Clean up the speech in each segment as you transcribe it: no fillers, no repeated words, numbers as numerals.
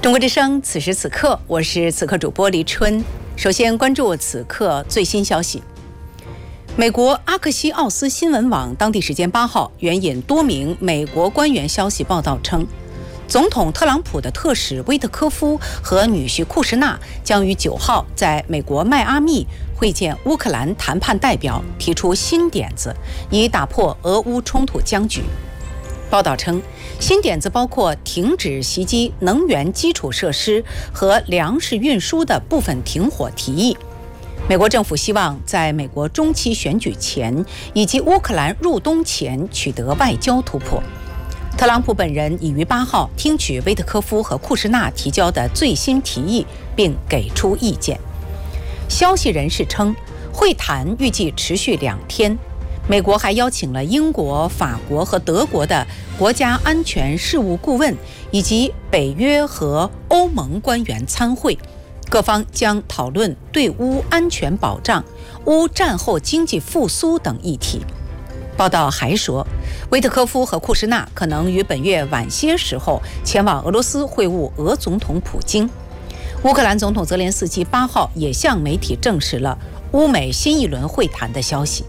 中国之声，此时此刻，我是此刻主播黎春。首先关注此刻最新消息。美国阿克西奥斯新闻网当地时间8号援引多名美国官员消息报道称，总统特朗普的特使威特科夫和女婿库什纳将于9号在美国迈阿密会见乌克兰谈判代表，提出新点子，以打破俄乌冲突僵局。报道称，新点子包括停止袭击能源基础设施和粮食运输的部分停火提议。美国政府希望在美国中期选举前以及乌克兰入冬前取得外交突破。特朗普本人已于8号听取威特科夫和库什纳提交的最新提议，并给出意见。消息人士称，会谈预计持续2天。美国还邀请了英国、法国和德国的国家安全事务顾问，以及北约和欧盟官员参会。各方将讨论对乌安全保障、乌战后经济复苏等议题。报道还说，威特科夫和库什纳可能于本月晚些时候前往俄罗斯会晤俄总统普京。乌克兰总统泽连斯基8号也向媒体证实了乌美新一轮会谈的消息。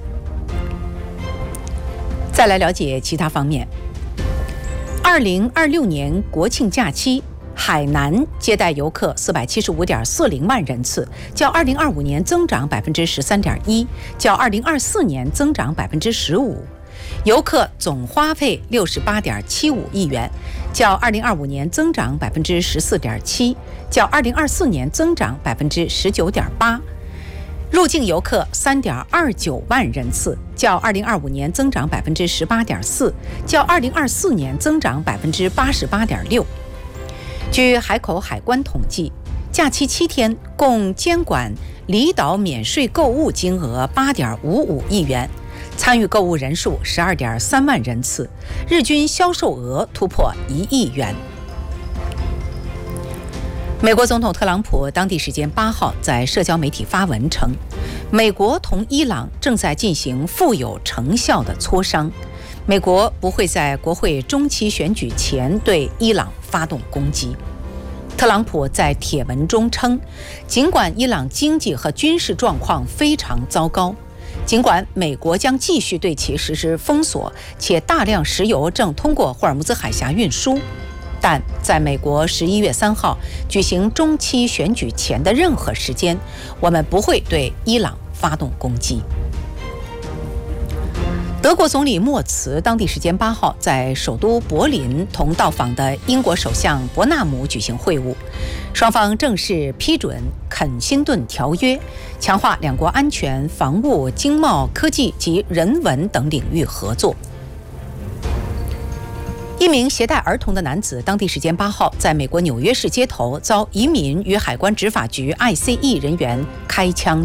再来了解其他方面。2026年国庆假期，海南接待游客475.40万人次，较2025年增长13.1%，较2024年增长15%。游客总花费68.75亿元，较2025年增长14.7%，较2024年增长19.8%。入境游客3.29万人次，较2025年增长18.4%，较2024年增长88.6%。据海口海关统计，假期7天共监管离岛免税购物金额8.55亿元，参与购物人数12.3万人次，日均销售额突破1亿元。美国总统特朗普当地时间8号在社交媒体发文称，美国同伊朗正在进行富有成效的磋商，美国不会在国会中期选举前对伊朗发动攻击。特朗普在帖文中称，尽管伊朗经济和军事状况非常糟糕，尽管美国将继续对其实施封锁，且大量石油正通过霍尔木兹海峡运输，但在美国11月3号举行中期选举前的任何时间，我们不会对伊朗发动攻击。德国总理默茨当地时间8号在首都柏林同到访的英国首相伯纳姆举行会晤，双方正式批准肯辛顿条约，强化两国安全、防务、经贸、科技及人文等领域合作。一名携带儿童的男子当地时间8号在美国纽约市街头遭移民与海关执法局 ICE 人员开枪